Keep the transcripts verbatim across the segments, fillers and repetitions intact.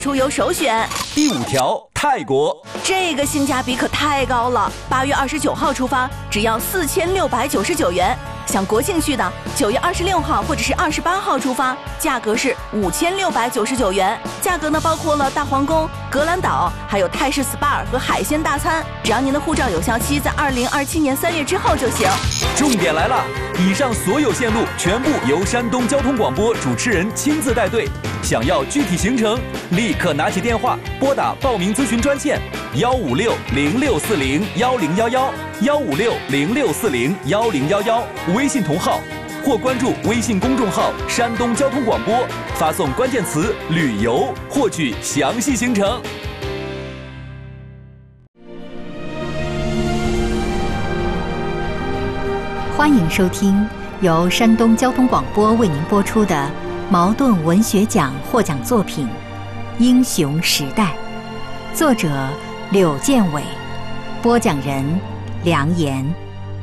出游首选。 第五条，泰国。 这个性价比可太高了，八月二十九号出发，只要四千六百九十九元。想国庆去的，九月二十六号或者是二十八号出发，价格是五千六百九十九元。价格呢包括了大皇宫、格兰岛，还有泰式 S P A 和海鲜大餐。只要您的护照有效期在二零二七年三月之后就行。 重点来了，以上所有线路全部由山东交通广播主持人亲自带队。想要具体行程，立刻拿起电话拨打报名咨询专线幺五六零六四零幺零幺幺幺五六零六四零幺零幺幺，微信同号或关注微信公众号山东交通广播，发送关键词旅游获取详细行程。 欢迎收听由山东交通广播为您播出的茅盾文学奖获奖作品《英雄时代》，作者柳建伟，播讲人梁岩。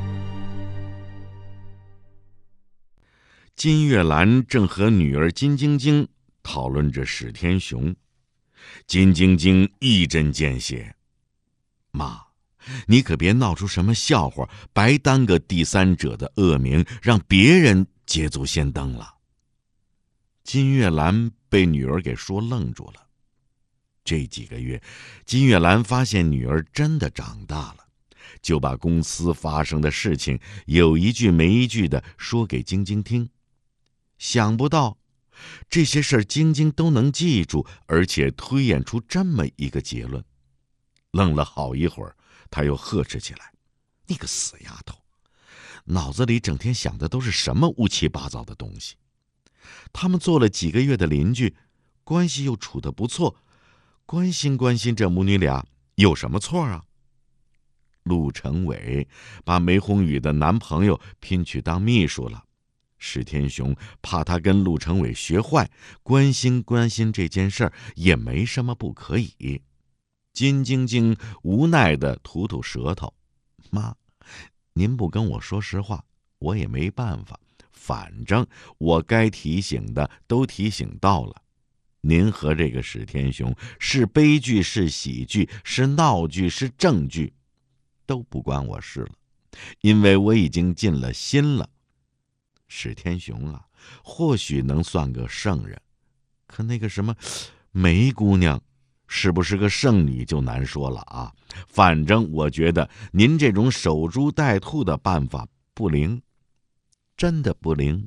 金月兰正和女儿金晶晶讨论着史天雄，金晶晶一针见血：“妈，你可别闹出什么笑话，白担个第三者的恶名，让别人捷足先登了。”金月兰被女儿给说愣住了。这几个月，金月兰发现女儿真的长大了，就把公司发生的事情有一句没一句的说给晶晶听。想不到这些事儿晶晶都能记住，而且推演出这么一个结论。愣了好一会儿，他又呵斥起来：“你个死丫头，脑子里整天想的都是什么乌七八糟的东西？他们做了几个月的邻居，关系又处得不错，关心关心这母女俩有什么错啊？”陆成伟把梅宏宇的男朋友聘去当秘书了，史天雄怕他跟陆成伟学坏，关心关心这件事儿也没什么不可以。金晶晶无奈地吐吐舌头：“妈，您不跟我说实话，我也没办法，反正我该提醒的都提醒到了。您和这个史天雄是悲剧是喜剧是闹剧是正剧，都不关我事了，因为我已经尽了心了。史天雄啊，或许能算个圣人，可那个什么梅姑娘是不是个圣女就难说了啊。反正我觉得您这种守株待兔的办法不灵，真的不灵。”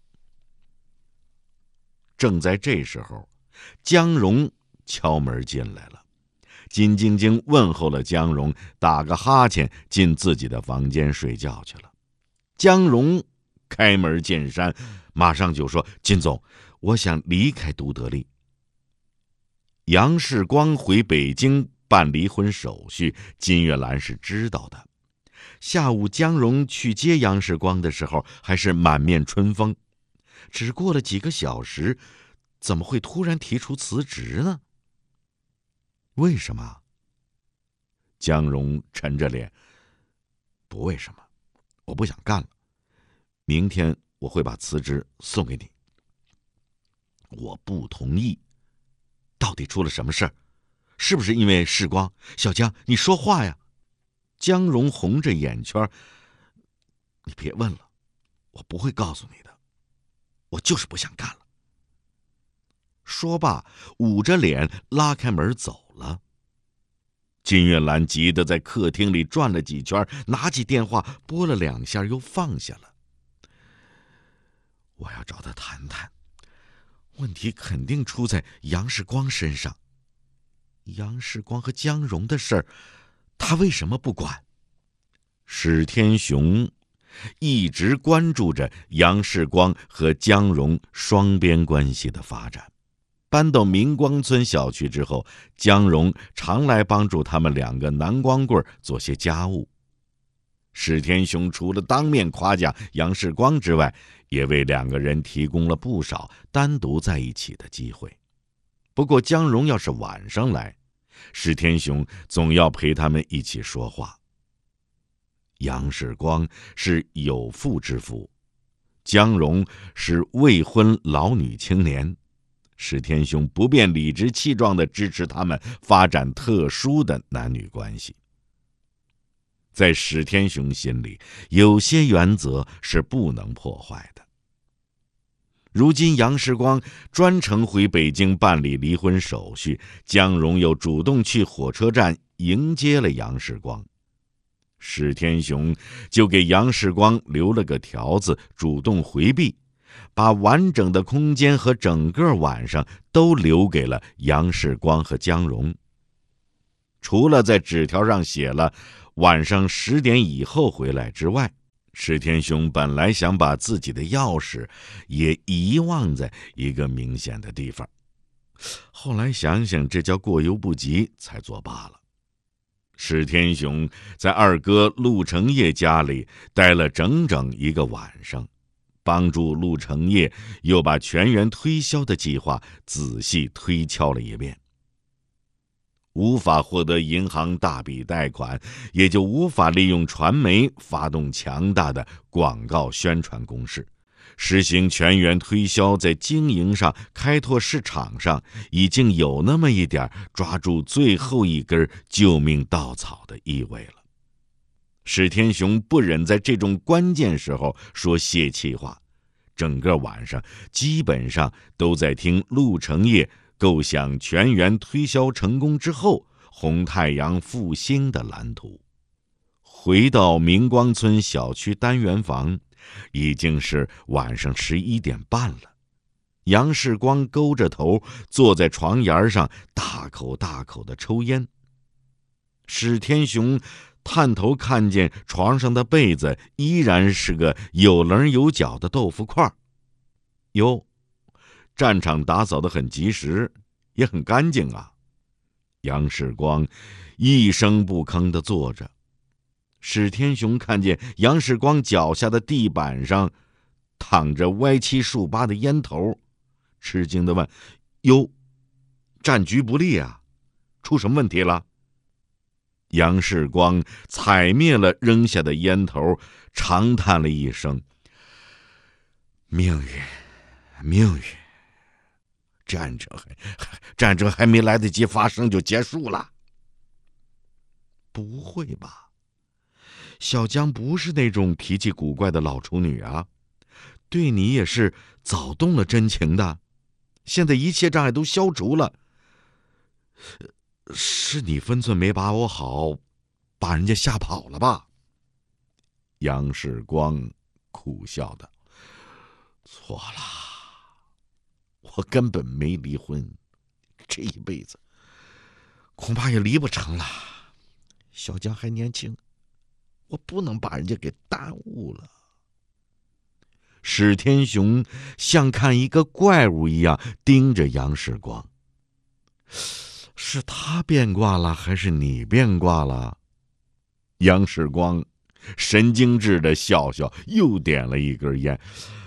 正在这时候，江蓉敲门进来了。金晶晶问候了江蓉，打个哈欠进自己的房间睡觉去了。江蓉开门见山，马上就说：“金总，我想离开都德利。”杨世光回北京办离婚手续，金月兰是知道的。下午江蓉去接杨世光的时候，还是满面春风。只过了几个小时，怎么会突然提出辞职呢？为什么？江蓉沉着脸：“不为什么，我不想干了。明天我会把辞职送给你。”“我不同意。到底出了什么事儿？是不是因为世光？小江，你说话呀！”江蓉红着眼圈：“你别问了，我不会告诉你的，我就是不想干了。”说罢，捂着脸拉开门走了。金月兰急得在客厅里转了几圈，拿起电话拨了两下，又放下了。“我要找他谈谈，问题肯定出在杨世光身上。杨世光和江蓉的事儿，他为什么不管？”史天雄一直关注着杨世光和江蓉双边关系的发展。搬到明光村小区之后，江蓉常来帮助他们两个男光棍做些家务。史天雄除了当面夸奖杨世光之外，也为两个人提供了不少单独在一起的机会。不过江蓉要是晚上来，史天雄总要陪他们一起说话。杨世光是有妇之夫，江蓉是未婚老女青年。 史天兄不便理直气壮地支持他们发展特殊的男女关系。在史天兄心里，有些原则是不能破坏的。如今杨世光专程回北京办理离婚手续，江蓉又主动去火车站迎接了杨世光。史天雄就给杨世光留了个条子，主动回避，把完整的空间和整个晚上都留给了杨世光和江蓉。除了在纸条上写了晚上十点以后回来之外，史天雄本来想把自己的钥匙也遗忘在一个明显的地方，后来想想这叫过犹不及，才作罢了。史天雄在二哥陆成业家里待了整整一个晚上，帮助陆成业又把全员推销的计划仔细推敲了一遍。无法获得银行大笔贷款，也就无法利用传媒发动强大的广告宣传攻势，实行全员推销，在经营上、开拓市场上已经有那么一点抓住最后一根救命稻草的意味了。史天雄不忍在这种关键时候说泄气话，整个晚上基本上都在听陆成业构想全员推销成功之后红太阳复兴的蓝图。回到明光村小区单元房，已经是晚上十一点半了。杨世光勾着头坐在床沿上，大口大口地抽烟。史天雄探头看见床上的被子依然是个有棱有角的豆腐块。哟，战场打扫得很及时，也很干净啊。杨世光一声不吭地坐着。史天雄看见杨世光脚下的地板上躺着歪七竖八的烟头，吃惊地问：哟，战局不利啊，出什么问题了？杨世光踩灭了扔下的烟头，长叹了一声：命运，命运，战争还战争还没来得及发生就结束了。不会吧，小江不是那种脾气古怪的老处女啊，对你也是早动了真情的。现在一切障碍都消除了，是你分寸没把握好，把人家吓跑了吧？杨世光苦笑的：错了，我根本没离婚，这一辈子恐怕也离不成了。小江还年轻，我不能把人家给耽误了。史天雄像看一个怪物一样盯着杨世光，是他变卦了还是你变卦了？杨世光神经质的笑笑，又点了一根烟。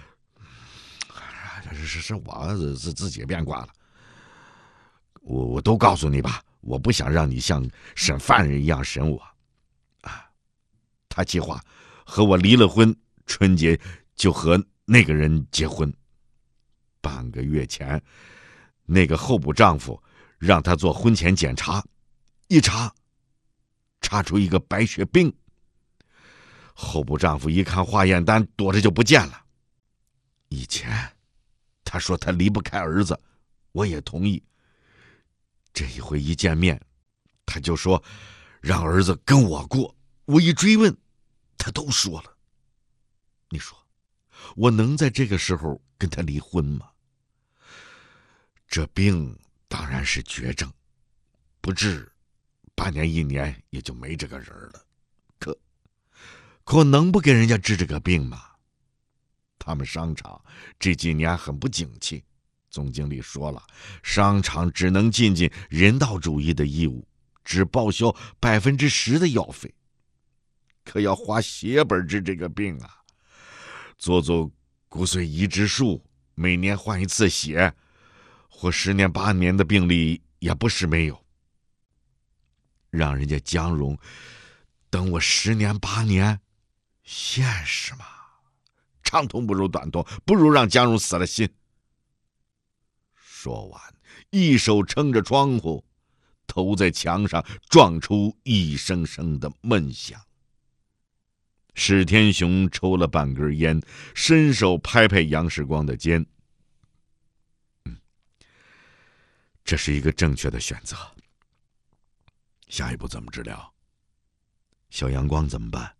是是是我自自己变卦了，我我都告诉你吧，我不想让你像审犯人一样审我。啊，他计划和我离了婚，春节就和那个人结婚。半个月前，那个候补丈夫让他做婚前检查，一查，查出一个白血病。候补丈夫一看化验单，躲着就不见了。以前他说他离不开儿子，我也同意。这一回一见面，他就说让儿子跟我过。我一追问，他都说了。你说我能在这个时候跟他离婚吗？这病当然是绝症，不治半年一年也就没这个人了。可可我能不给人家治这个病吗？他们商场这几年很不景气，总经理说了，商场只能尽尽人道主义的义务，只报销百分之十的药费。可要花血本治这个病啊，做做骨髓移植术，每年换一次血，或十年八年的病例也不是没有。让人家江蓉等我十年八年，现实吗？长痛不如短痛，不如让江蓉死了心。 说完，一手撑着窗户，头在墙上撞出一声声的闷响。史天雄抽了半根烟，伸手拍拍杨世光的肩：“嗯，这是一个正确的选择。下一步怎么治疗？小阳光怎么办？”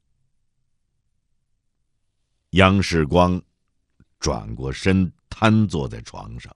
杨世光转过身，瘫坐在床上。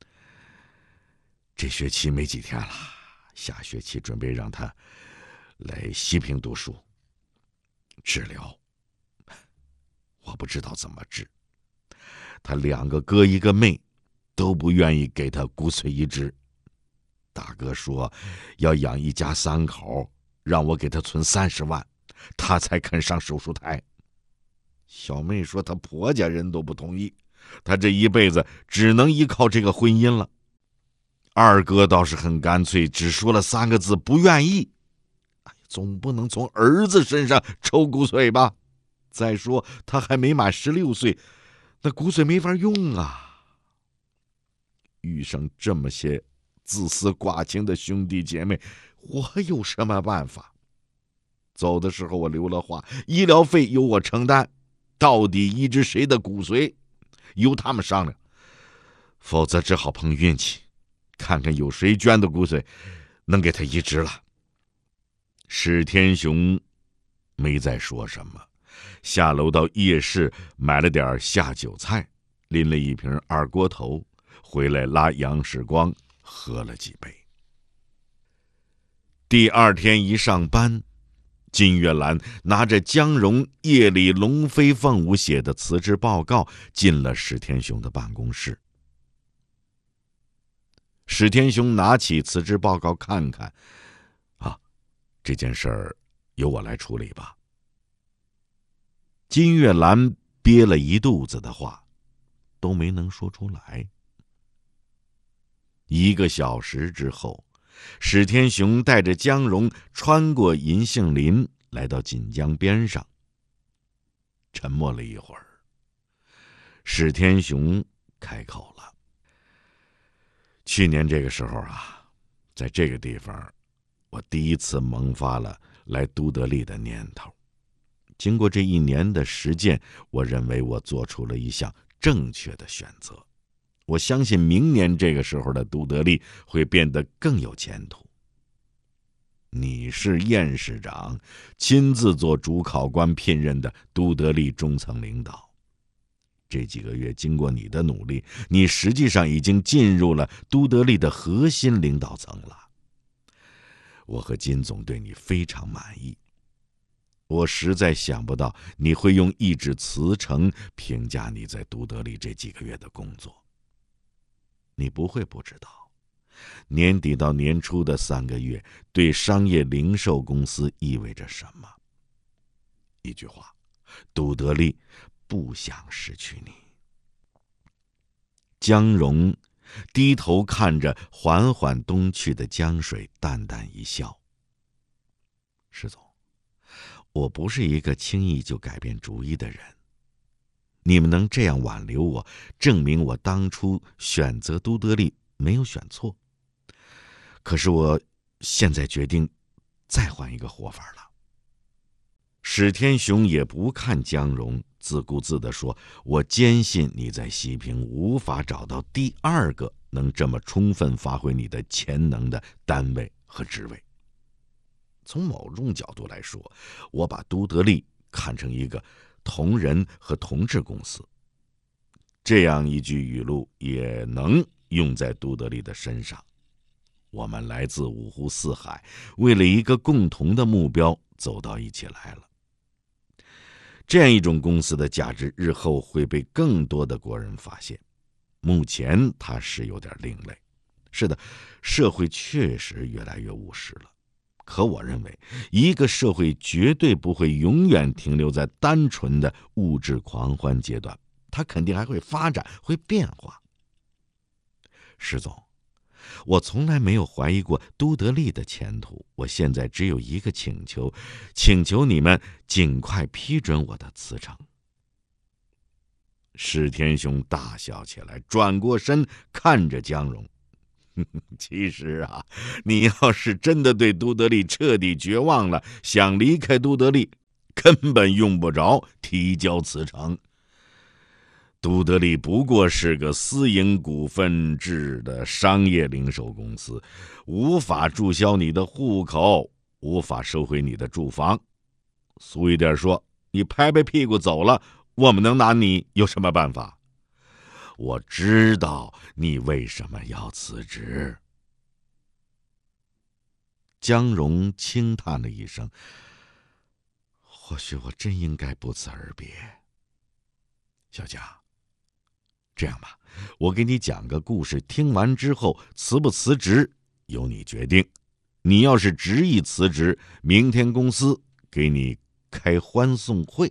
这学期没几天了，下学期准备让他来西平读书。治疗，我不知道怎么治。他两个哥一个妹，都不愿意给他骨髓移植。大哥说要养一家三口，让我给他存三十万，他才肯上手术台。小妹说她婆家人都不同意，她这一辈子只能依靠这个婚姻了。二哥倒是很干脆，只说了三个字：不愿意。总不能从儿子身上抽骨髓吧？再说他还没满十六岁，那骨髓没法用啊。遇上这么些自私寡情的兄弟姐妹，我有什么办法？走的时候我留了话，医疗费由我承担，到底移植谁的骨髓，由他们商量，否则只好碰运气，看看有谁捐的骨髓能给他移植了。史天雄没再说什么，下楼到夜市买了点下酒菜，拎了一瓶二锅头，回来拉杨世光喝了几杯。第二天一上班，金月兰拿着江荣夜里龙飞凤舞写的辞职报告进了史天雄的办公室。史天雄拿起辞职报告看看，啊，这件事儿由我来处理吧。金月兰憋了一肚子的话，都没能说出来。一个小时之后，史天雄带着江荣穿过银杏林，来到锦江边上。沉默了一会儿，史天雄开口了：“去年这个时候啊，在这个地方，我第一次萌发了来都德利的念头。经过这一年的实践，我认为我做出了一项正确的选择。我相信明年这个时候的都德利会变得更有前途。你是燕市长亲自做主考官聘任的都德利中层领导，这几个月经过你的努力，你实际上已经进入了都德利的核心领导层了。我和金总对你非常满意，我实在想不到你会用一纸辞呈评价你在都德利这几个月的工作。你不会不知道，年底到年初的三个月对商业零售公司意味着什么。一句话，都德利不想失去你。江荣低头看着缓缓东去的江水，淡淡一笑：施总，我不是一个轻易就改变主意的人。你们能这样挽留我，证明我当初选择都德利没有选错。可是我现在决定再换一个活法了。史天雄也不看江荣，自顾自地说：我坚信你在西平无法找到第二个能这么充分发挥你的潜能的单位和职位。从某种角度来说，我把都德利看成一个同仁和同志公司，这样一句语录也能用在都德利的身上。我们来自五湖四海，为了一个共同的目标走到一起来了。这样一种公司的价值日后会被更多的国人发现。目前它是有点另类，是的，社会确实越来越务实了。可我认为，一个社会绝对不会永远停留在单纯的物质狂欢阶段，它肯定还会发展，会变化。施总，我从来没有怀疑过都德利的前途，我现在只有一个请求，请求你们尽快批准我的辞呈。史天雄大笑起来，转过身看着江荣： 其实啊，你要是真的对都德利彻底绝望了，想离开都德利，根本用不着提交辞呈。都德利不过是个私营股份制的商业零售公司，无法注销你的户口，无法收回你的住房。俗一点说，你拍拍屁股走了，我们能拿你有什么办法？我知道你为什么要辞职。江荣轻叹了一声，或许我真应该不辞而别。小佳，这样吧，我给你讲个故事，听完之后辞不辞职由你决定。你要是执意辞职，明天公司给你开欢送会。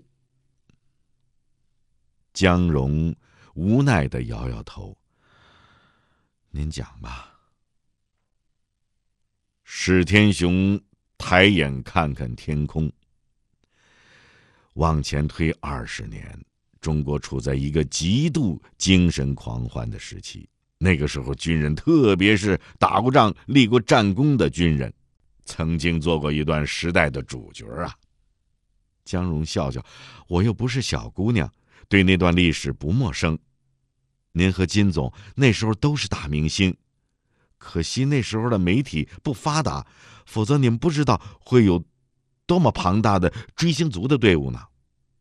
江荣无奈地摇摇头，您讲吧。史天雄抬眼看看天空，往前推二十年，中国处在一个极度精神狂欢的时期。那个时候军人，特别是打过仗立过战功的军人，曾经做过一段时代的主角啊。江荣笑笑，我又不是小姑娘，对那段历史不陌生。您和金总那时候都是大明星，可惜那时候的媒体不发达，否则你们不知道会有多么庞大的追星族的队伍呢。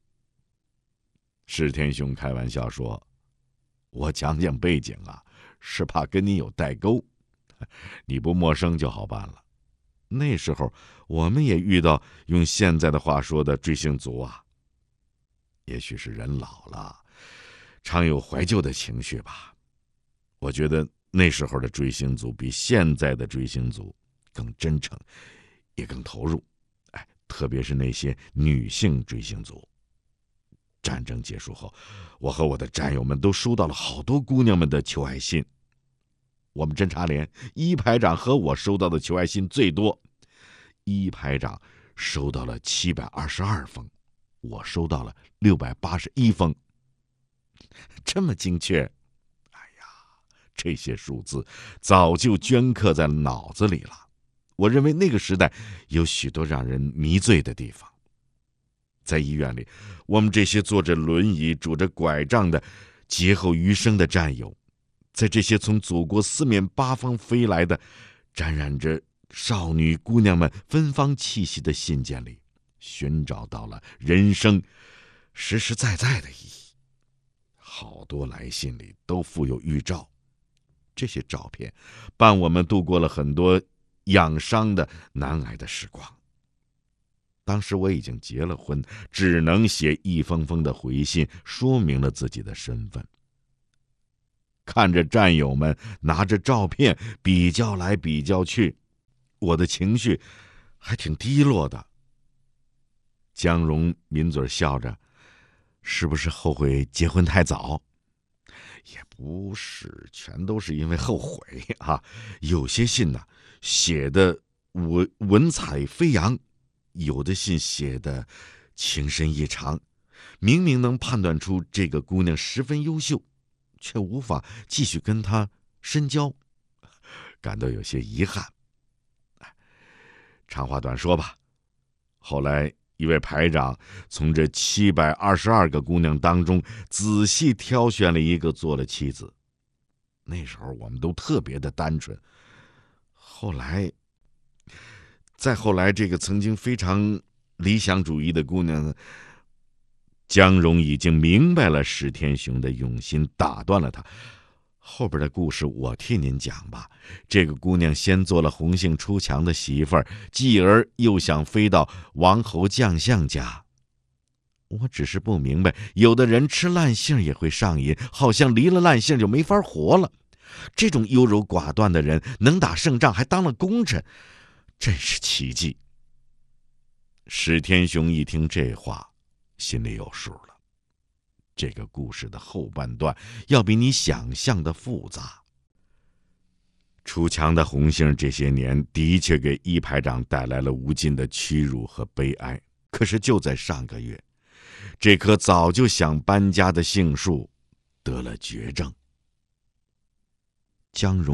史天雄开玩笑说，我讲讲背景啊，是怕跟你有代沟，你不陌生就好办了。那时候我们也遇到用现在的话说的追星族啊。也许是人老了，常有怀旧的情绪吧。我觉得那时候的追星族比现在的追星族更真诚，也更投入。哎，特别是那些女性追星族。战争结束后，我和我的战友们都收到了好多姑娘们的求爱信。我们侦察连一排长和我收到的求爱信最多，一排长收到了七百二十二封，我收到了六百八十一封。这么精确，哎呀，这些数字早就镌刻在脑子里了。我认为那个时代有许多让人迷醉的地方。在医院里，我们这些坐着轮椅拄着拐杖的劫后余生的战友，在这些从祖国四面八方飞来的沾染着少女姑娘们芬芳气息的信件里，寻找到了人生实实在在的意义。好多来信里都附有预兆，这些照片伴我们度过了很多养伤的难挨的时光。当时我已经结了婚，只能写一封封的回信，说明了自己的身份。看着战友们拿着照片比较来比较去，我的情绪还挺低落的。江荣抿嘴笑着，是不是后悔结婚太早？也不是，全都是因为后悔啊。有些信呢、啊，写的文文采飞扬，有的信写的情深意长，明明能判断出这个姑娘十分优秀，却无法继续跟她深交，感到有些遗憾。长话短说吧，后来一位排长从这七百二十二个姑娘当中仔细挑选了一个做了妻子。那时候我们都特别的单纯。后来再后来，这个曾经非常理想主义的姑娘江荣已经明白了史天雄的用心，打断了他。后边的故事我替您讲吧。这个姑娘先做了洪姓出墙的媳妇儿，继而又想飞到王侯将相家。我只是不明白，有的人吃烂杏也会上瘾，好像离了烂杏就没法活了。这种优柔寡断的人能打胜仗，还当了功臣，真是奇迹。史天雄一听这话，心里有数了。这个故事的后半段要比你想象的复杂。出墙的洪杏这些年的确给一排长带来了无尽的屈辱和悲哀，可是就在上个月，这棵早就想搬家的杏树得了绝症。江荣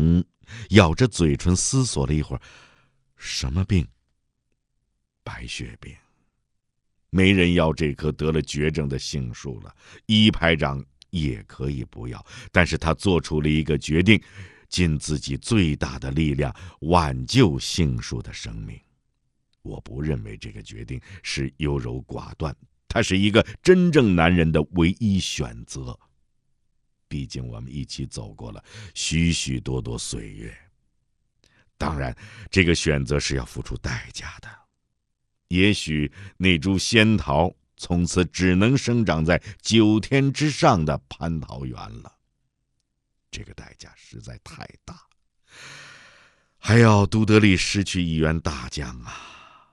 咬着嘴唇思索了一会儿，什么病？白血病。没人要这颗得了绝症的杏树了，一排长也可以不要，但是他做出了一个决定，尽自己最大的力量挽救杏树的生命。我不认为这个决定是优柔寡断，它是一个真正男人的唯一选择。毕竟我们一起走过了许许多多岁月，当然这个选择是要付出代价的。也许那株仙桃从此只能生长在九天之上的蟠桃园了，这个代价实在太大，还要都德利失去一员大将啊！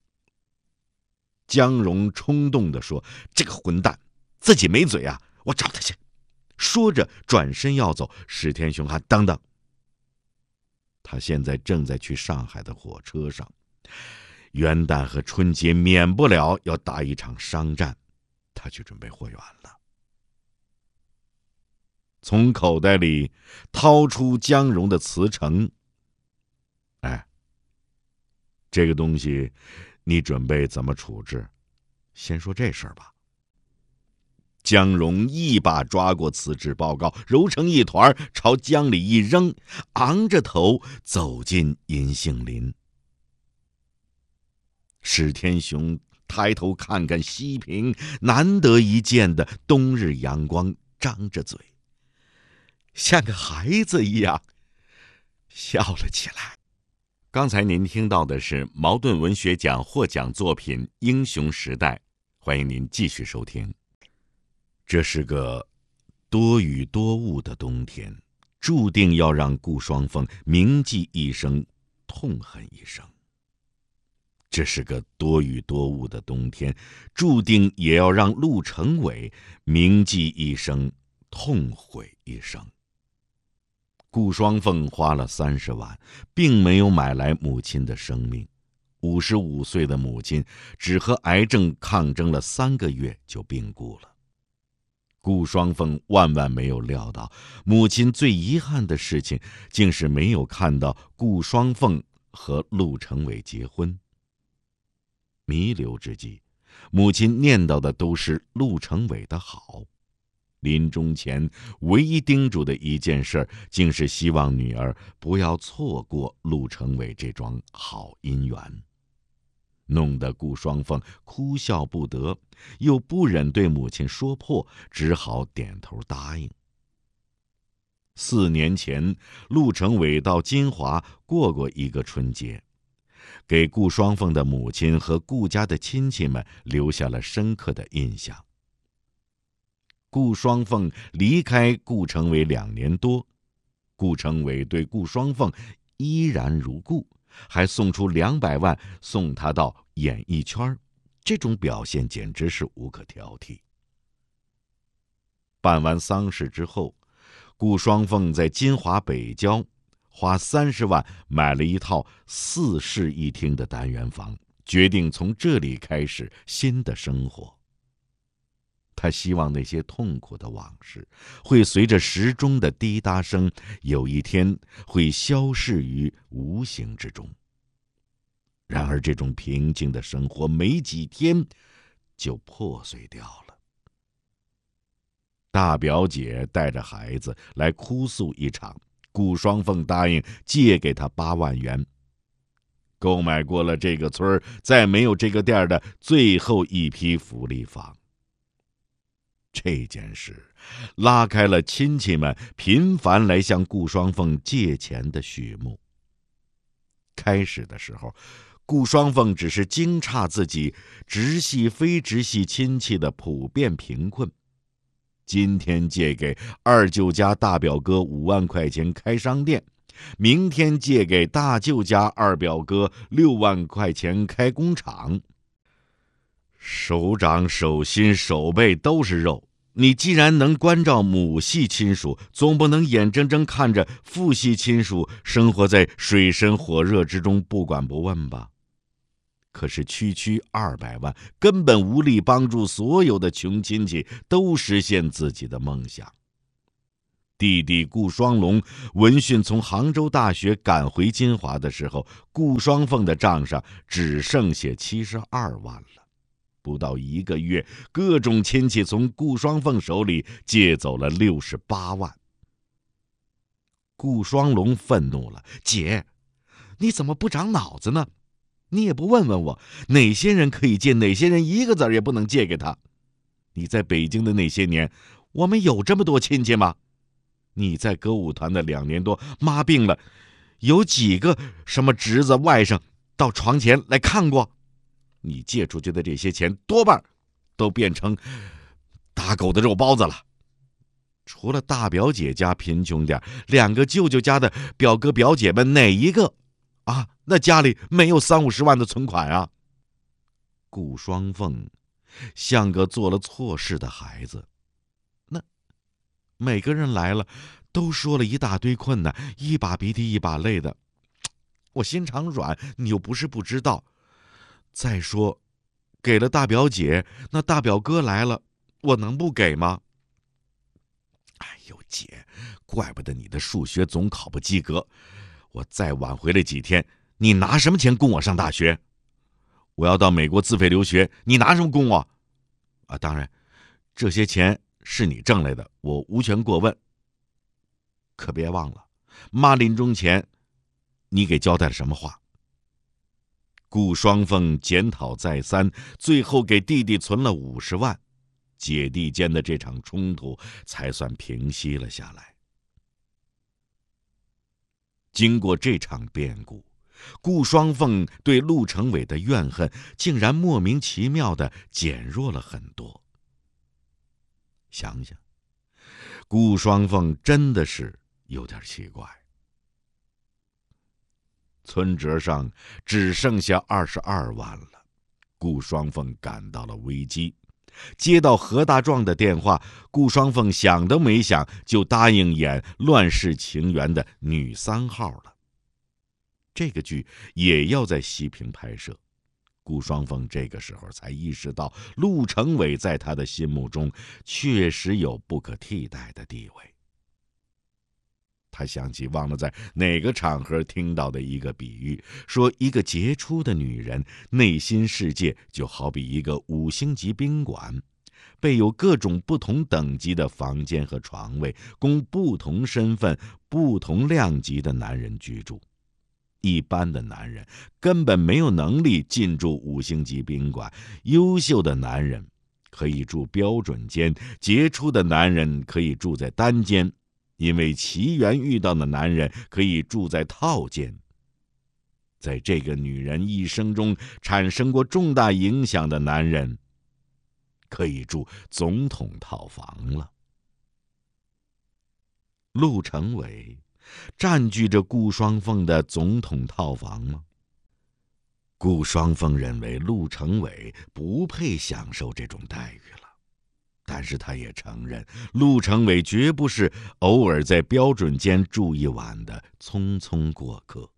江荣冲动地说：“这个混蛋自己没嘴啊，我找他去。”说着转身要走，史天雄还等等，他现在正在去上海的火车上，元旦和春节免不了要打一场商战，他去准备货源了。从口袋里掏出江荣的辞呈，哎，这个东西你准备怎么处置？先说这事儿吧。江荣一把抓过辞职报告，揉成一团，朝江里一扔，昂着头走进银杏林。史天雄抬头看看西平，难得一见的冬日阳光，张着嘴，像个孩子一样笑了起来。刚才您听到的是茅盾文学奖获奖作品《英雄时代》，欢迎您继续收听。这是个多雨多雾的冬天，注定要让顾双凤铭记一生，痛恨一生。这是个多雨多雾的冬天，注定也要让陆成伟铭记一生，痛悔一生。顾双凤花了三十万，并没有买来母亲的生命。五十五岁的母亲只和癌症抗争了三个月就病故了。顾双凤万万没有料到，母亲最遗憾的事情竟是没有看到顾双凤和陆成伟结婚。弥留之际，母亲念叨的都是陆成伟的好。临终前唯一叮嘱的一件事，竟是希望女儿不要错过陆成伟这桩好姻缘，弄得顾双凤哭笑不得，又不忍对母亲说破，只好点头答应。四年前，陆成伟到金华过过一个春节，给顾双凤的母亲和顾家的亲戚们留下了深刻的印象。顾双凤离开顾成伟两年多，顾成伟对顾双凤依然如故，还送出两百万送他到演艺圈，这种表现简直是无可挑剔。办完丧事之后，顾双凤在金华北郊花三十万买了一套四室一厅的单元房，决定从这里开始新的生活。他希望那些痛苦的往事会随着时钟的滴答声，有一天会消逝于无形之中。然而这种平静的生活没几天就破碎掉了。大表姐带着孩子来哭诉一场，顾双凤答应借给他八万元，购买过了这个村再没有这个店的最后一批福利房。这件事拉开了亲戚们频繁来向顾双凤借钱的序幕。开始的时候，顾双凤只是惊诧自己直系非直系亲戚的普遍贫困。今天借给二舅家大表哥五万块钱开商店，明天借给大舅家二表哥六万块钱开工厂。手掌、手心、手背都是肉，你既然能关照母系亲属，总不能眼睁睁看着父系亲属生活在水深火热之中不管不问吧？可是区区二百万根本无力帮助所有的穷亲戚都实现自己的梦想。 弟弟顾双龙闻讯从杭州大学赶回金华的时候，顾双凤的账上只剩下七十二万了。不到一个月，各种亲戚从顾双凤手里借走了六十八万。顾双龙愤怒了：“姐，你怎么不长脑子呢？你也不问问我，哪些人可以借，哪些人一个子儿也不能借给他？你在北京的那些年，我们有这么多亲戚吗？你在歌舞团的两年多，妈病了，有几个什么侄子外甥到床前来看过？你借出去的这些钱，多半都变成打狗的肉包子了。除了大表姐家贫穷点，两个舅舅家的表哥表姐们哪一个啊？那家里没有三五十万的存款啊！”顾双凤像个做了错事的孩子，那每个人来了都说了一大堆困难，一把鼻涕一把泪的，我心肠软，你又不是不知道。再说给了大表姐，那大表哥来了，我能不给吗？哎呦姐，怪不得你的数学总考不及格，我再晚回来几天，你拿什么钱供我上大学？我要到美国自费留学，你拿什么供我？啊，当然这些钱是你挣来的，我无权过问。可别忘了，妈临终前你给交代了什么话？顾双凤检讨再三，最后给弟弟存了五十万，姐弟间的这场冲突才算平息了下来。经过这场变故，顾双凤对陆成伟的怨恨竟然莫名其妙地减弱了很多。想想，顾双凤真的是有点奇怪。存折上只剩下二十二万了，顾双凤感到了危机。接到何大壮的电话，顾双凤想都没想就答应演《乱世情缘》的女三号了。这个剧也要在西平拍摄，顾双凤这个时候才意识到，陆成伟在他的心目中确实有不可替代的地位。他想起忘了在哪个场合听到的一个比喻，说一个杰出的女人内心世界就好比一个五星级宾馆，备有各种不同等级的房间和床位，供不同身份、不同量级的男人居住。一般的男人根本没有能力进驻五星级宾馆，优秀的男人可以住标准间，杰出的男人可以住在单间，因为奇缘遇到的男人可以住在套间。在这个女人一生中产生过重大影响的男人，可以住总统套房了。陆成伟占据着顾双凤的总统套房吗？顾双凤认为陆成伟不配享受这种待遇了，但是他也承认，陆成伟绝不是偶尔在标准间住一晚的匆匆过客。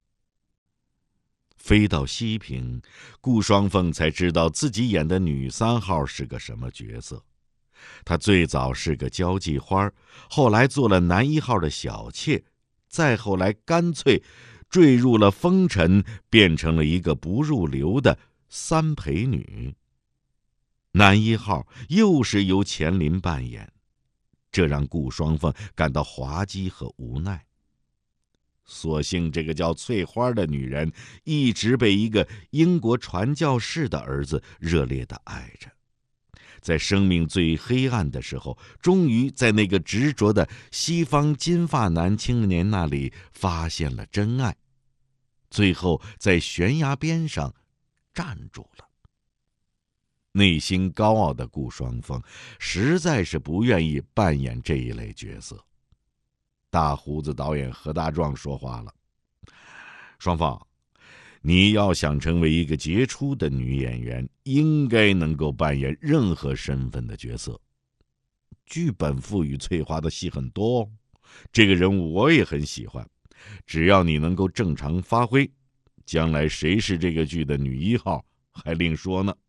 飞到西平，顾双凤才知道自己演的女三号是个什么角色。她最早是个交际花，后来做了男一号的小妾，再后来干脆坠入了风尘，变成了一个不入流的三陪女。男一号又是由钱琳扮演，这让顾双凤感到滑稽和无奈。所幸这个叫翠花的女人一直被一个英国传教士的儿子热烈地爱着，在生命最黑暗的时候，终于在那个执着的西方金发男青年那里发现了真爱，最后在悬崖边上站住了。内心高傲的顾双凤实在是不愿意扮演这一类角色。大胡子导演何大壮说话了：“双凤，你要想成为一个杰出的女演员，应该能够扮演任何身份的角色。剧本赋予翠花的戏很多哦，这个人物我也很喜欢。只要你能够正常发挥，将来谁是这个剧的女一号还另说呢。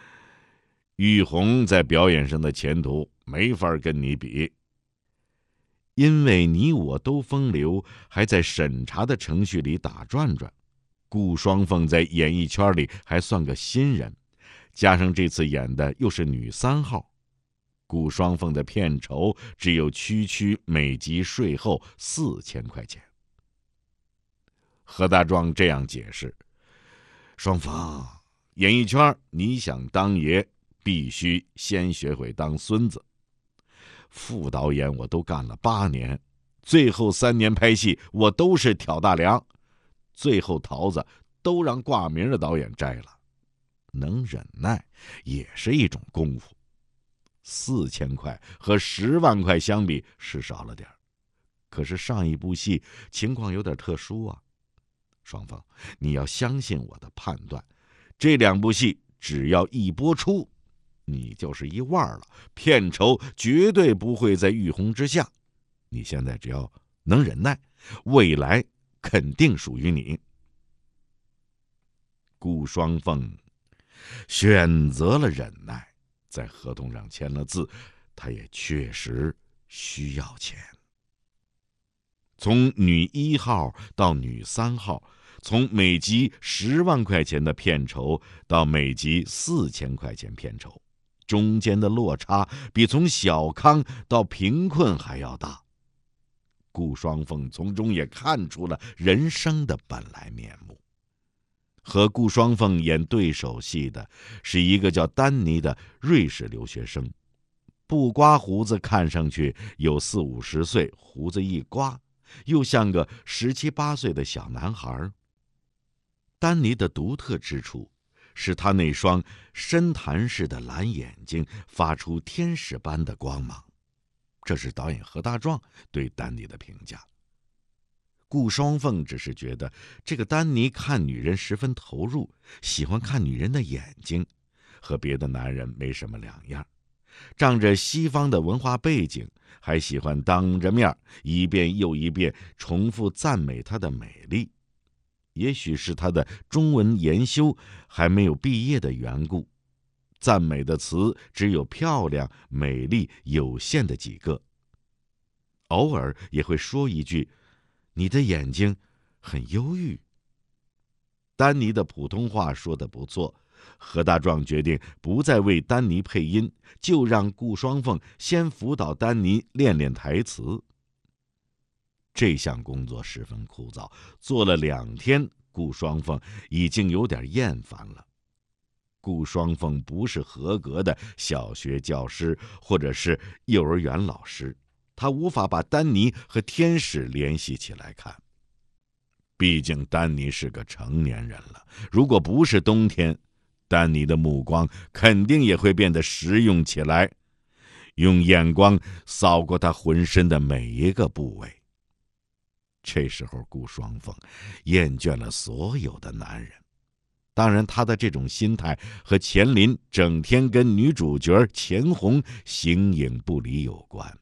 玉红在表演上的前途没法跟你比。” 因为你我都风流还在审查的程序里打转转，顾双凤在演艺圈里还算个新人，加上这次演的又是女三号，顾双凤的片酬只有区区每集税后四千块钱。何大壮这样解释：双凤，演艺圈你想当爷，必须先学会当孙子。副导演我都干了八年，最后三年拍戏我都是挑大梁，最后桃子都让挂名的导演摘了。能忍耐也是一种功夫。四千块和十万块相比是少了点，可是上一部戏情况有点特殊啊。双凤，你要相信我的判断，这两部戏只要一播出，你就是一腕了，片酬绝对不会在玉红之下。你现在只要能忍耐，未来肯定属于你。顾双凤选择了忍耐，在合同上签了字，他也确实需要钱。从女一号到女三号，从每集十万块钱的片酬到每集四千块钱片酬，中间的落差比从小康到贫困还要大。顾双凤从中也看出了人生的本来面目。和顾双凤演对手戏的是一个叫丹尼的瑞士留学生，不刮胡子看上去有四五十岁，胡子一刮又像个十七八岁的小男孩。丹尼的独特之处是他那双深潭似的蓝眼睛发出天使般的光芒，这是导演何大壮对丹尼的评价。顾双凤只是觉得这个丹尼看女人十分投入，喜欢看女人的眼睛，和别的男人没什么两样，仗着西方的文化背景，还喜欢当着面一遍又一遍重复赞美她的美丽。也许是他的中文研修还没有毕业的缘故，赞美的词只有漂亮、美丽、有限的几个。偶尔也会说一句：“你的眼睛很忧郁。”丹尼的普通话说得不错，何大壮决定不再为丹尼配音，就让顾双凤先辅导丹尼练练台词。这项工作十分枯燥，做了两天，顾双凤已经有点厌烦了。顾双凤不是合格的小学教师或者是幼儿园老师，他无法把丹尼和天使联系起来看。毕竟丹尼是个成年人了，如果不是冬天，丹尼的目光肯定也会变得实用起来，用眼光扫过他浑身的每一个部位。这时候顾双凤厌倦了所有的男人，当然他的这种心态和钱琳整天跟女主角钱红形影不离有关。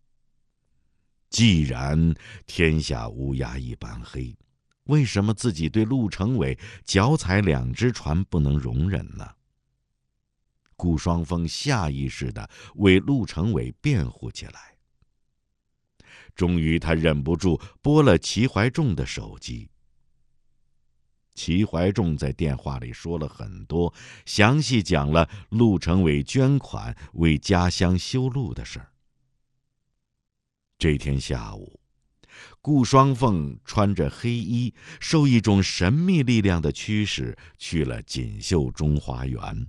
既然天下乌鸦一般黑，为什么自己对陆成伟脚踩两只船不能容忍呢？顾双凤下意识地为陆成伟辩护起来。终于他忍不住拨了齐怀仲的手机。齐怀仲在电话里说了很多，详细讲了陆成伟捐款为家乡修路的事儿。这天下午，顾双凤穿着黑衣，受一种神秘力量的驱使，去了锦绣中华园。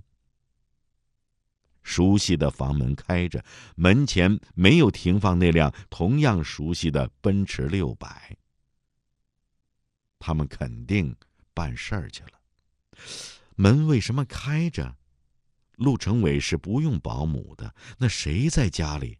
熟悉的房门开着，门前没有停放那辆同样熟悉的奔驰六百。他们肯定办事儿去了。门为什么开着？陆成伟是不用保姆的，那谁在家里？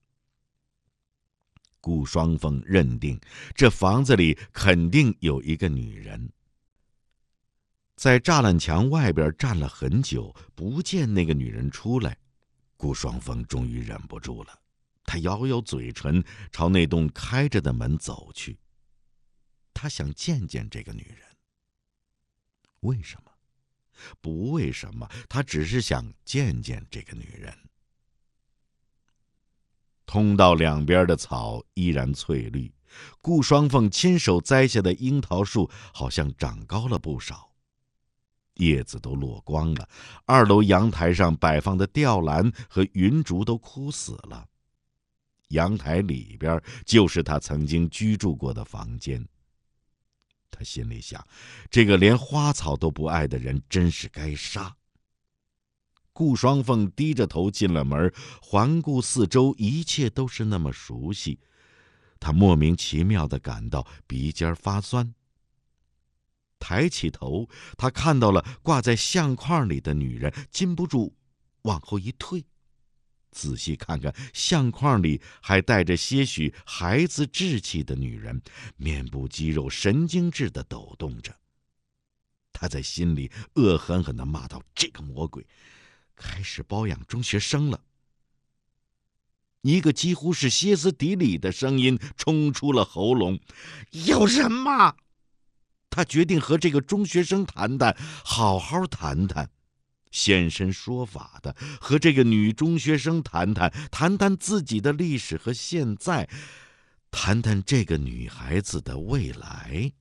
顾双凤认定这房子里肯定有一个女人。在栅栏墙外边站了很久，不见那个女人出来，顾双凤终于忍不住了，他咬咬嘴唇，朝那栋开着的门走去。他想见见这个女人。为什么？不为什么，他只是想见见这个女人。 通道两边的草依然翠绿，顾双凤亲手栽下的樱桃树好像长高了不少，叶子都落光了。二楼阳台上摆放的吊兰和云竹都枯死了。阳台里边就是他曾经居住过的房间。他心里想，这个连花草都不爱的人真是该杀。顾双凤低着头进了门，环顾四周，一切都是那么熟悉。他莫名其妙地感到鼻尖发酸。抬起头，他看到了挂在相框里的女人，禁不住往后一退。仔细看看，相框里还带着些许孩子稚气的女人，面部肌肉神经质地抖动着。他在心里恶狠狠地骂道：“这个魔鬼，开始包养中学生了！”一个几乎是歇斯底里的声音冲出了喉咙：“有人吗？”他决定和这个中学生谈谈，好好谈谈。现身说法的和这个女中学生谈谈，谈谈自己的历史和现在，谈谈这个女孩子的未来。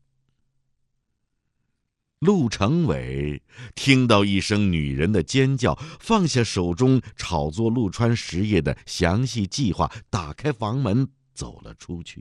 陆成伟听到一声女人的尖叫，放下手中炒作陆川实业的详细计划，打开房门走了出去。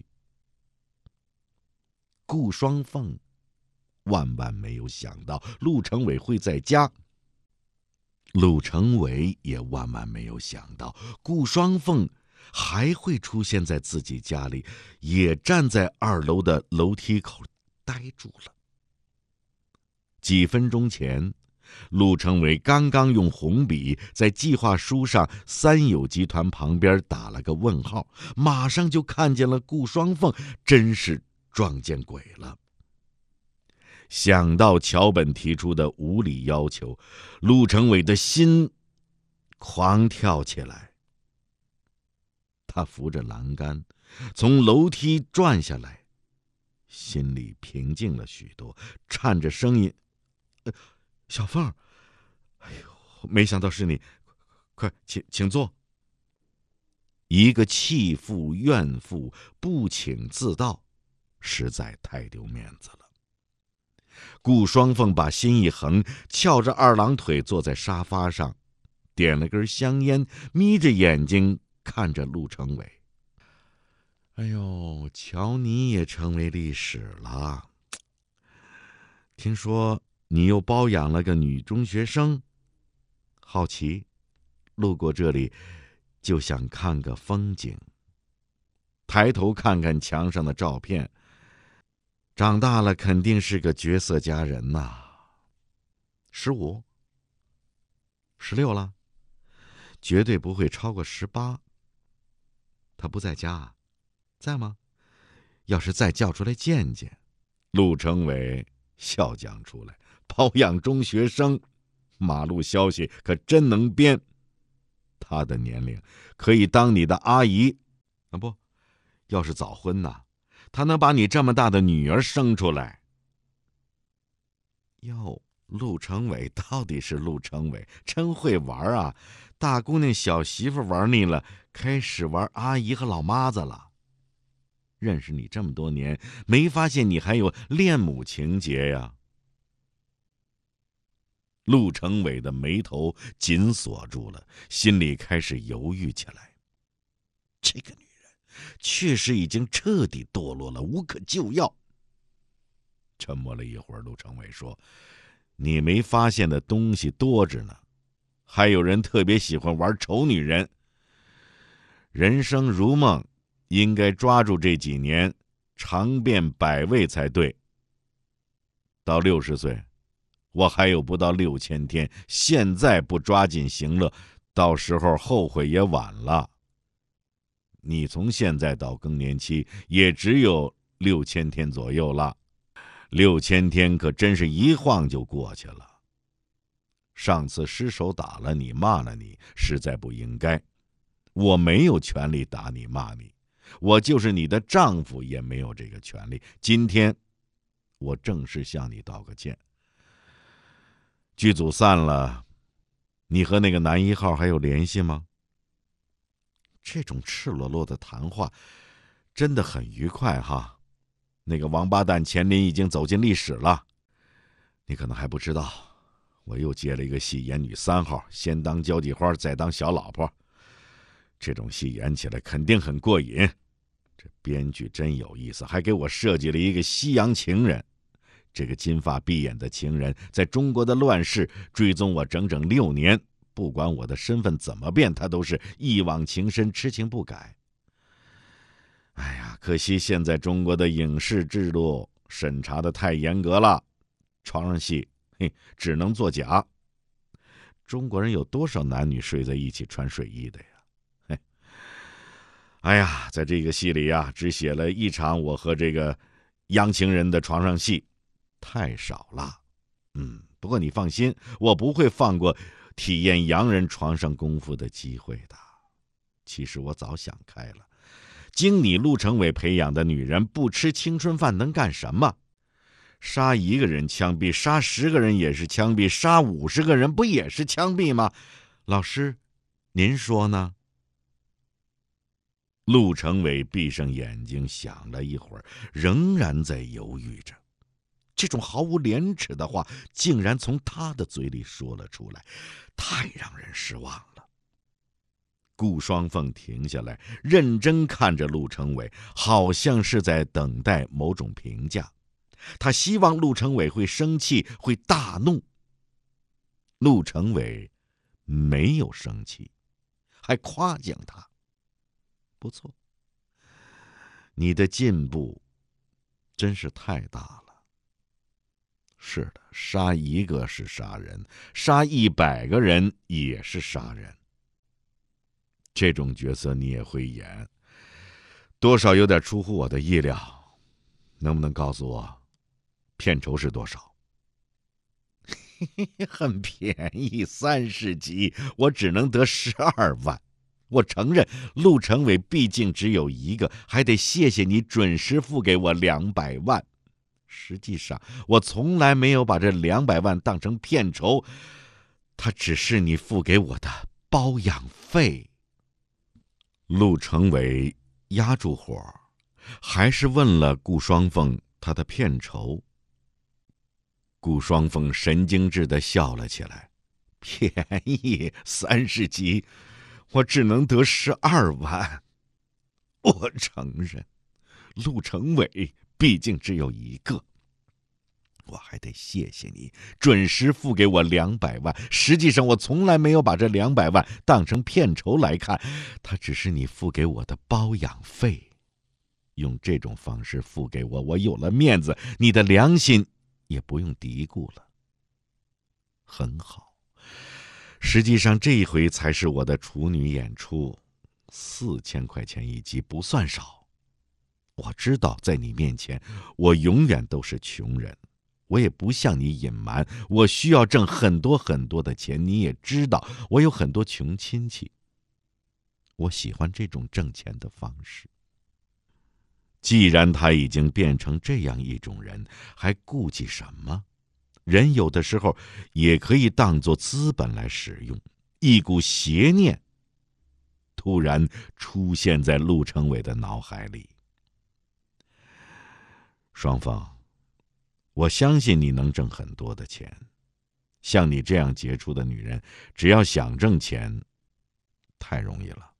顾双凤万万没有想到陆成伟会在家，陆成伟也万万没有想到顾双凤还会出现在自己家里，也站在二楼的楼梯口呆住了。几分钟前，陆成伟刚刚用红笔在计划书上三友集团旁边打了个问号，马上就看见了顾双凤，真是撞见鬼了。想到桥本提出的无理要求，陆成伟的心狂跳起来。他扶着栏杆从楼梯转下来，心里平静了许多，颤着声音：“呃、小凤，哎呦，没想到是你，快请请坐。”一个弃妇怨妇不请自到，实在太丢面子了。顾双凤把心一横，翘着二郎腿坐在沙发上，点了根香烟，眯着眼睛看着陆成伟。哎呦，瞧你也成为历史了。听说你又包养了个女中学生，好奇，路过这里就想看个风景。抬头看看墙上的照片，长大了肯定是个绝色佳人呐、啊。十五、十六了，绝对不会超过十八。他不在家啊？在吗？要是再叫出来见见。陆成伟笑讲出来，包养中学生，马路消息可真能编。他的年龄可以当你的阿姨啊，不，要是早婚呐，他能把你这么大的女儿生出来。哟，陆成伟到底是陆成伟，真会玩啊！大姑娘小媳妇玩腻了，开始玩阿姨和老妈子了。认识你这么多年，没发现你还有恋母情节呀？陆成伟的眉头紧锁住了，心里开始犹豫起来。这个女人确实已经彻底堕落了，无可救药。沉默了一会儿，陆成伟说：“你没发现的东西多着呢，还有人特别喜欢玩丑女人。人生如梦，应该抓住这几年，尝遍百味才对。到六十岁，我还有不到六千天，现在不抓紧行乐，到时候后悔也晚了。你从现在到更年期，也只有六千天左右了。六千天可真是一晃就过去了。上次失手打了你，骂了你，实在不应该。我没有权利打你骂你，我就是你的丈夫也没有这个权利。今天我正式向你道个歉。剧组散了，你和那个男一号还有联系吗？ 这种赤裸裸的谈话真的很愉快哈。那个王八蛋钱林已经走进历史了，你可能还不知道，我又接了一个戏演女三号，先当交际花，再当小老婆。这种戏演起来肯定很过瘾。这编剧真有意思，还给我设计了一个西洋情人。这个金发碧眼的情人在中国的乱世追踪我整整六年，不管我的身份怎么变，他都是一往情深，痴情不改。哎呀，可惜现在中国的影视制度审查的太严格了，床上戏嘿只能作假。中国人有多少男女睡在一起穿睡衣的呀？嘿，哎呀，在这个戏里呀，只写了一场我和这个洋情人的床上戏，太少了。嗯，不过你放心，我不会放过体验洋人床上功夫的机会的。其实我早想开了，经你陆成伟培养的女人不吃青春饭能干什么？杀一个人枪毙，杀十个人也是枪毙，杀五十个人不也是枪毙吗？老师，您说呢？陆成伟闭上眼睛想了一会儿，仍然在犹豫着。这种毫无廉耻的话竟然从他的嘴里说了出来，太让人失望了。顾双凤停下来，认真看着陆成伟，好像是在等待某种评价。他希望陆成伟会生气，会大怒。陆成伟没有生气，还夸奖他。不错，你的进步真是太大了。是的，杀一个是杀人，杀一百个人也是杀人。这种角色你也会演，多少有点出乎我的意料。能不能告诉我，片酬是多少？很便宜，三十集，我只能得十二万。我承认，陆成伟毕竟只有一个，还得谢谢你准时付给我两百万。实际上，我从来没有把这两百万当成片酬，它只是你付给我的包养费。陆成伟压住火，还是问了顾双凤他的片酬。顾双凤神经质地笑了起来，便宜，三十集，我只能得十二万。我承认，陆成伟毕竟只有一个，我还得谢谢你准时付给我两百万。实际上，我从来没有把这两百万当成片酬来看，它只是你付给我的包养费。用这种方式付给我，我有了面子，你的良心也不用嘀咕了。很好，实际上这一回才是我的处女演出，四千块钱一集不算少。我知道在你面前，我永远都是穷人，我也不向你隐瞒，我需要挣很多很多的钱。你也知道，我有很多穷亲戚，我喜欢这种挣钱的方式。既然他已经变成这样一种人，还顾忌什么？人有的时候也可以当作资本来使用。一股邪念突然出现在陆成伟的脑海里。双凤，我相信你能挣很多的钱。像你这样杰出的女人，只要想挣钱，太容易了。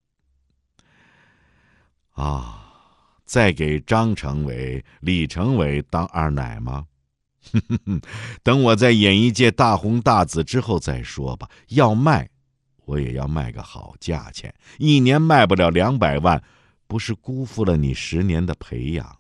啊，再给张成伟、李成伟当二奶吗？等我在演艺界大红大紫之后再说吧。要卖，我也要卖个好价钱。一年卖不了两百万，不是辜负了你十年的培养？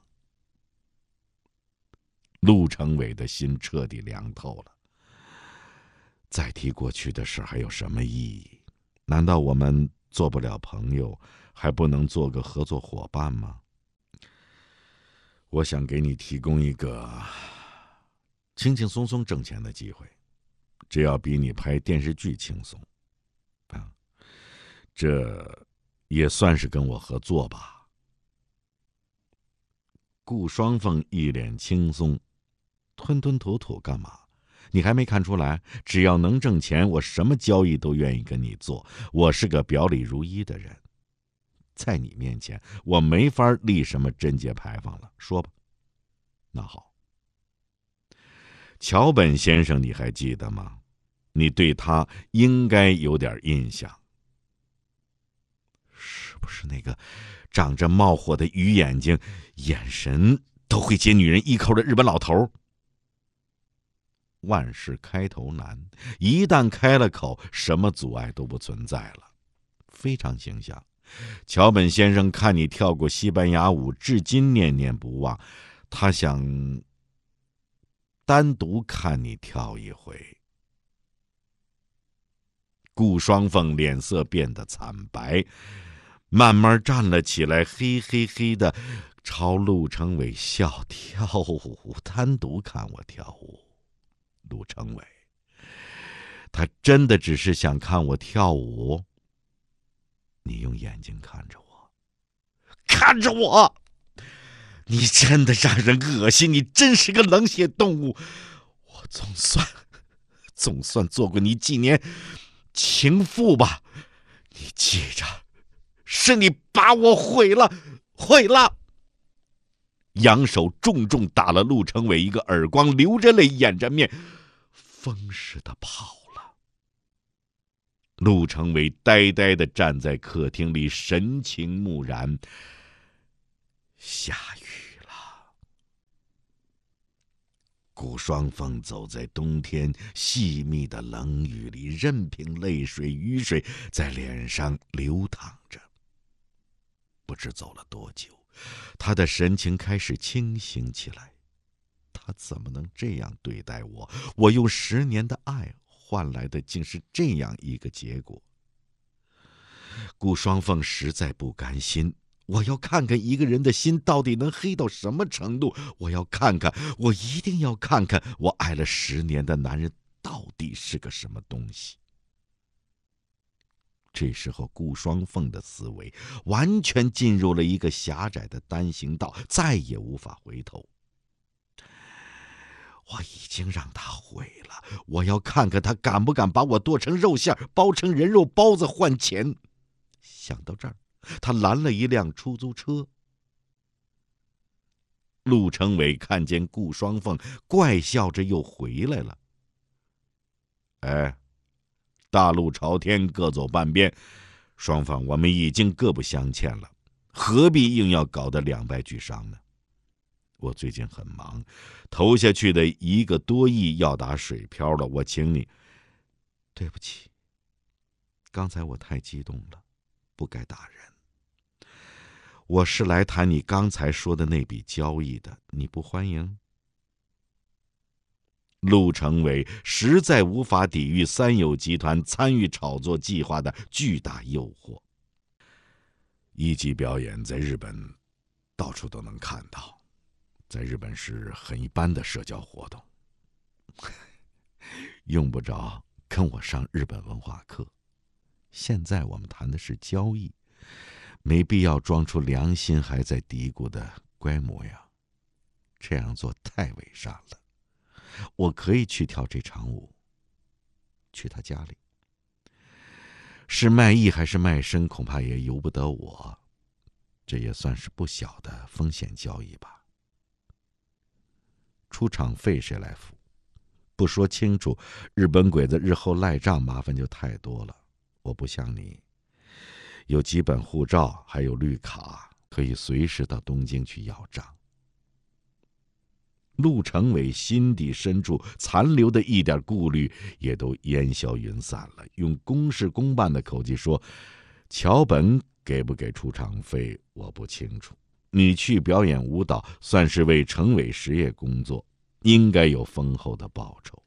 陆成伟的心彻底凉透了。再提过去的事还有什么意义？难道我们做不了朋友，还不能做个合作伙伴吗？我想给你提供一个轻轻松松挣钱的机会，只要比你拍电视剧轻松啊，这也算是跟我合作吧。顾双凤一脸轻松，吞吞吐吐干嘛？你还没看出来？只要能挣钱，我什么交易都愿意跟你做。我是个表里如一的人。 在你面前，我没法立什么贞节牌坊了。说吧。那好，桥本先生你还记得吗？你对他应该有点印象。是不是那个长着冒火的鱼眼睛，眼神都会接女人一口的日本老头？万事开头难，一旦开了口，什么阻碍都不存在了。非常形象。桥本先生看你跳过西班牙舞，至今念念不忘，他想单独看你跳一回。顾双凤脸色变得惨白，慢慢站了起来，嘿嘿嘿的朝陆成伟笑。跳舞，单独看我跳舞。陆成伟，他真的只是想看我跳舞？你用眼睛看着我，看着我，你真的让人恶心，你真是个冷血动物。我总算总算做过你几年情妇吧，你记着，是你把我毁了，毁了。扬手重重打了陆成伟一个耳光，流着泪掩着面，疯似的跑了。陆成伟呆呆地站在客厅里，神情木然。下雨了。顾双凤走在冬天细密的冷雨里，任凭泪水雨水在脸上流淌着。不知走了多久，他的神情开始清醒起来。他怎么能这样对待我？我用十年的爱换来的竟是这样一个结果。顾双凤实在不甘心，我要看看一个人的心到底能黑到什么程度。我要看看，我一定要看看，我爱了十年的男人到底是个什么东西。这时候顾双凤的思维完全进入了一个狭窄的单行道，再也无法回头。我已经让他毁了，我要看看他敢不敢把我剁成肉馅，包成人肉包子换钱。想到这儿，他拦了一辆出租车。陆成伟看见顾双凤，怪笑着又回来了。哎，大路朝天，各走半边，双方我们已经各不相欠了，何必硬要搞得两败俱伤呢？我最近很忙，投下去的一个多亿要打水漂了，我请你。对不起，刚才我太激动了，不该打人。我是来谈你刚才说的那笔交易的，你不欢迎？陆成伟实在无法抵御三友集团参与炒作计划的巨大诱惑。一级表演在日本到处都能看到，在日本是很一般的社交活动，用不着跟我上日本文化课。现在我们谈的是交易，没必要装出良心还在嘀咕的乖模样，这样做太伪善了。我可以去跳这场舞，去他家里。是卖艺还是卖身，恐怕也由不得我，这也算是不小的风险交易吧。出场费谁来付？不说清楚，日本鬼子日后赖账麻烦就太多了。我不像你，有几本护照，还有绿卡，可以随时到东京去要账。陆成伟心底深处残留的一点顾虑也都烟消云散了，用公事公办的口气说：桥本给不给出场费我不清楚，你去表演舞蹈算是为成伟实业工作，应该有丰厚的报酬。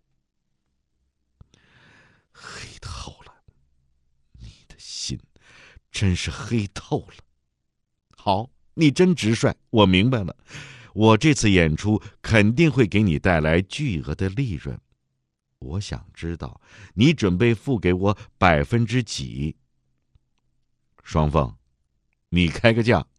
黑透了，你的心真是黑透了。好，你真直率，我明白了。我这次演出肯定会给你带来巨额的利润，我想知道你准备付给我百分之几？双凤，你开个价。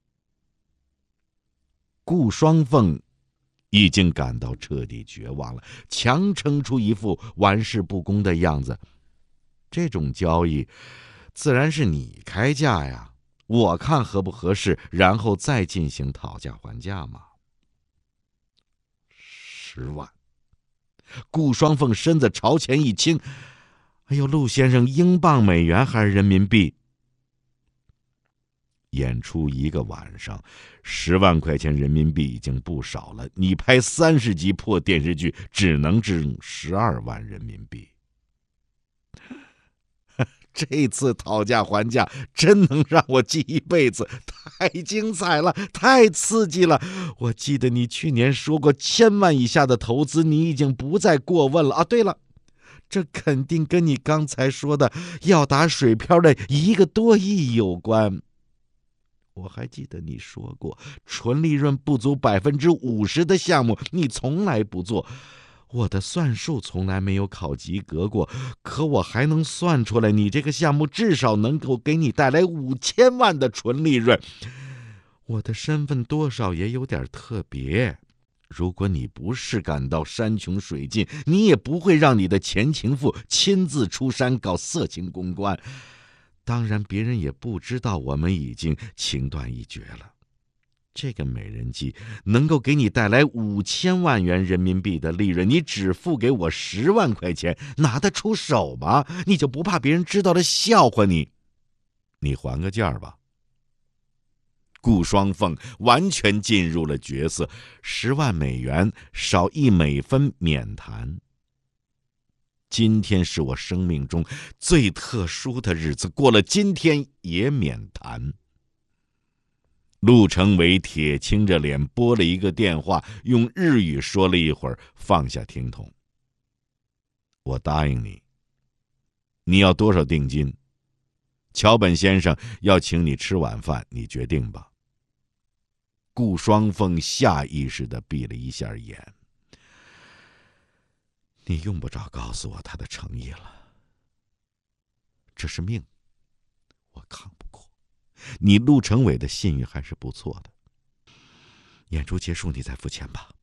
顾双凤已经感到彻底绝望了，强撑出一副玩世不恭的样子。这种交易自然是你开价呀， 我看合不合适，然后再进行讨价还价嘛。十万。顾双凤身子朝前一倾，哎呦，陆先生，英镑、美元还是人民币？演出一个晚上，十万块钱人民币已经不少了。你拍三十集破电视剧，只能挣十二万人民币。这次讨价还价真能让我记一辈子，太精彩了，太刺激了。我记得你去年说过，千万以下的投资你已经不再过问了啊。对了，这肯定跟你刚才说的要打水漂的一个多亿有关。我还记得你说过，纯利润不足百分之五十的项目你从来不做。我的算术从来没有考及格过，可我还能算出来，你这个项目至少能够给你带来五千万的纯利润。我的身份多少也有点特别，如果你不是感到山穷水尽，你也不会让你的前情妇亲自出山搞色情公关。当然，别人也不知道我们已经情断意绝了。这个美人计能够给你带来五千万元人民币的利润，你只付给我十万块钱，拿得出手吗？你就不怕别人知道了笑话你？你还个价吧。顾双凤完全进入了角色，十万美元少一美分免谈。今天是我生命中最特殊的日子，过了今天也免谈。陆成伟铁青着脸拨了一个电话，用日语说了一会儿，放下听筒。我答应你，你要多少定金？桥本先生要请你吃晚饭，你决定吧。顾双凤下意识地闭了一下眼。你用不着告诉我他的诚意了，这是命，我抗不过。你陆成伟的信誉还是不错的，演出结束你再付钱吧。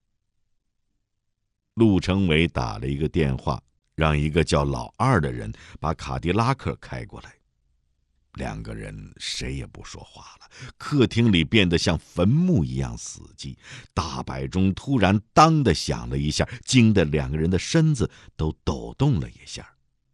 陆成伟打了一个电话，让一个叫老二的人把卡迪拉克开过来。两个人谁也不说话了，客厅里变得像坟墓一样死寂。大摆钟突然当的响了一下，惊得两个人的身子都抖动了一下。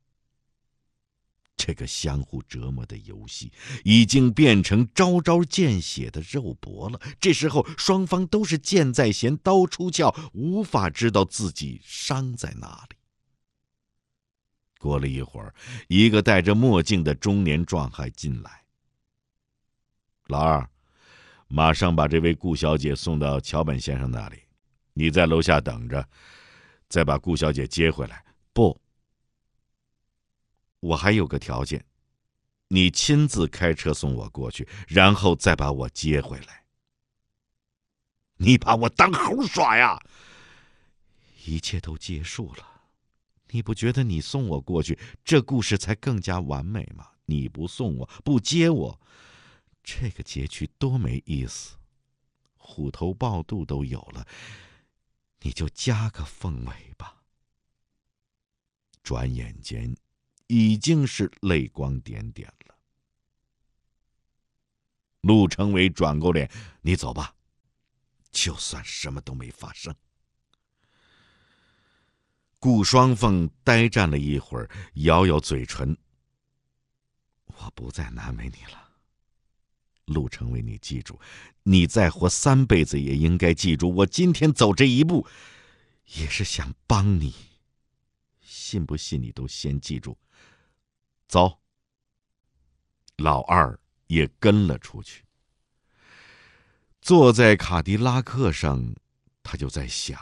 这个相互折磨的游戏已经变成招招见血的肉搏了。这时候双方都是箭在弦，刀出鞘，无法知道自己伤在哪里。过了一会儿，一个戴着墨镜的中年壮汉进来。老二，马上把这位顾小姐送到桥本先生那里，你在楼下等着，再把顾小姐接回来。不，我还有个条件，你亲自开车送我过去，然后再把我接回来。你把我当猴耍呀？一切都结束了，你不觉得你送我过去，这故事才更加完美吗？你不送我，不接我，这个结局多没意思。虎头豹肚都有了，你就加个凤尾吧。转眼间已经是泪光点点了。陆成伟转过脸，你走吧，就算什么都没发生。顾双凤呆站了一会儿，咬咬嘴唇，我不再难为你了。陆成伟，你记住，你再活三辈子也应该记住，我今天走这一步也是想帮你，信不信你都先记住。走。老二也跟了出去。坐在卡迪拉克上，他就在想，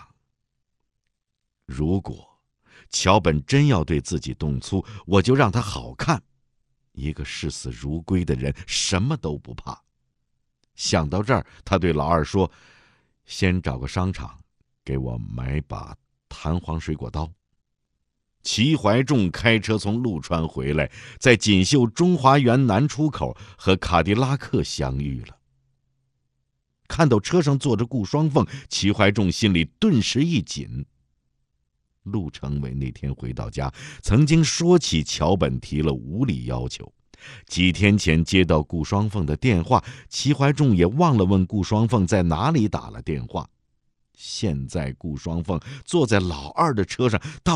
如果桥本真要对自己动粗，我就让他好看。一个视死如归的人什么都不怕。想到这儿，他对老二说，先找个商场给我买把弹簧水果刀。齐怀仲开车从陆川回来，在锦绣中华园南出口和卡迪拉克相遇了。看到车上坐着顾双凤，齐怀仲心里顿时一紧。陆成伟那天回到家，曾经说起桥本提了无理要求， 几天前接到顾双凤的电话，齐怀仲也忘了问顾双凤在哪里打了电话。现在顾双凤坐在老二的车上，到